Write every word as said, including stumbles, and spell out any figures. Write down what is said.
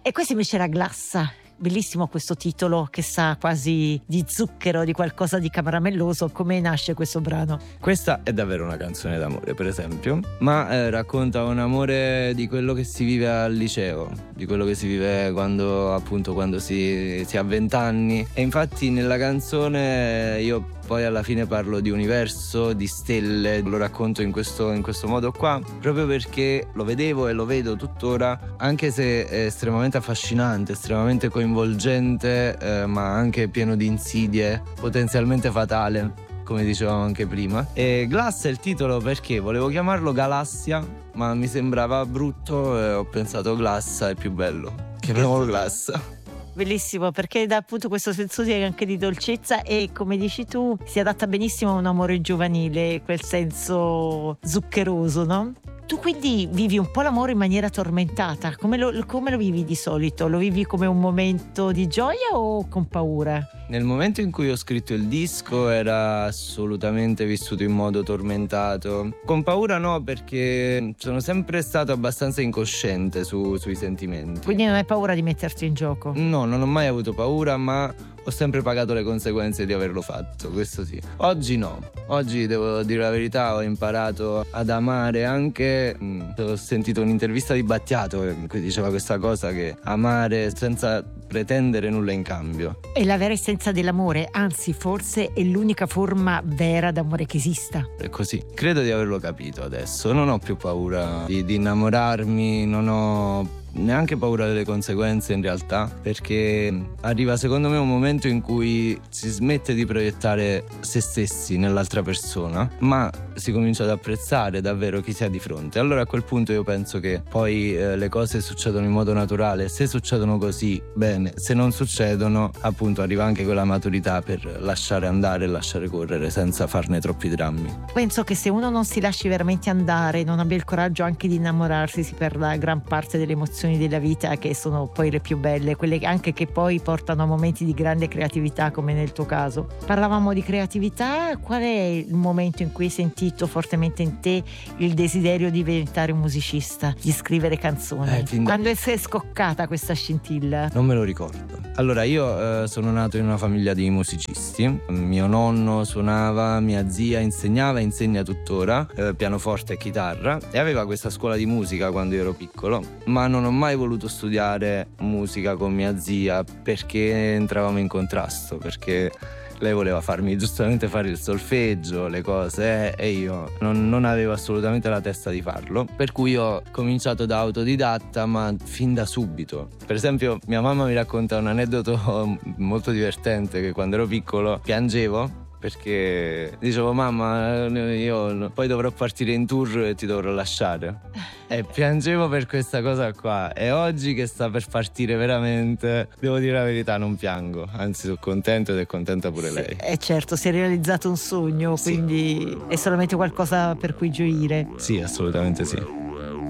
E questa invece era Glassa. Bellissimo questo titolo che sa quasi di zucchero, di qualcosa di caramelloso. Come nasce questo brano? Questa è davvero una canzone d'amore, per esempio, ma eh, racconta un amore di quello che si vive al liceo, di quello che si vive quando appunto quando si, si ha vent'anni. E infatti nella canzone io poi alla fine parlo di universo, di stelle, lo racconto in questo, in questo modo qua, proprio perché lo vedevo e lo vedo tuttora, anche se è estremamente affascinante, estremamente coinvolgente, eh, ma anche pieno di insidie, potenzialmente fatale, come dicevamo anche prima. E Glass è il titolo perché volevo chiamarlo Galassia, ma mi sembrava brutto e ho pensato Glass è più bello, chiamiamolo Glass. Bellissimo, perché dà appunto questo senso di, anche di dolcezza e, come dici tu, si adatta benissimo a un amore giovanile, quel senso zuccheroso, no? Tu quindi vivi un po' l'amore in maniera tormentata. Come lo, come lo vivi di solito? Lo vivi come un momento di gioia o con paura? Nel momento in cui ho scritto il disco era assolutamente vissuto in modo tormentato. Con paura no, perché sono sempre stato abbastanza incosciente su, sui sentimenti. Quindi non hai paura di metterti in gioco? No, non ho mai avuto paura, ma ho sempre pagato le conseguenze di averlo fatto, questo sì. Oggi no, oggi devo dire la verità, ho imparato ad amare anche, mh, ho sentito un'intervista di Battiato in cui diceva questa cosa, che amare senza pretendere nulla in cambio. È la vera essenza dell'amore, anzi forse è l'unica forma vera d'amore che esista. È così, credo di averlo capito adesso, non ho più paura di, di innamorarmi, non ho neanche paura delle conseguenze in realtà, perché arriva secondo me un momento in cui si smette di proiettare se stessi nell'altra persona, ma si comincia ad apprezzare davvero chi si ha di fronte. Allora a quel punto io penso che poi eh, le cose succedono in modo naturale. Se succedono così, bene, se non succedono, appunto arriva anche quella maturità per lasciare andare e lasciare correre senza farne troppi drammi. Penso che se uno non si lasci veramente andare, non abbia il coraggio anche di innamorarsi, si perda gran parte delle emozioni della vita, che sono poi le più belle, quelle anche che poi portano a momenti di grande creatività, come nel tuo caso. Parlavamo di creatività, qual è il momento in cui hai sentito fortemente in te il desiderio di diventare un musicista, di scrivere canzoni? Eh, fin da... Quando è scoccata questa scintilla? Non me lo ricordo. Allora io eh, sono nato in una famiglia di musicisti, mio nonno suonava, mia zia insegnava e insegna tuttora eh, pianoforte e chitarra, e aveva questa scuola di musica quando io ero piccolo, ma non ho mai voluto studiare musica con mia zia perché entravamo in contrasto, perché lei voleva farmi giustamente fare il solfeggio, le cose, eh, e io non, non avevo assolutamente la testa di farlo, per cui ho cominciato da autodidatta, ma fin da subito. Per esempio mia mamma mi racconta un aneddoto molto divertente, che quando ero piccolo piangevo perché dicevo: mamma, io poi dovrò partire in tour e ti dovrò lasciare. E piangevo per questa cosa qua. E oggi che sta per partire veramente, devo dire la verità, non piango, anzi sono contento ed è contenta pure lei. E eh certo, si è realizzato un sogno, sì. Quindi è solamente qualcosa per cui gioire. Sì, assolutamente sì.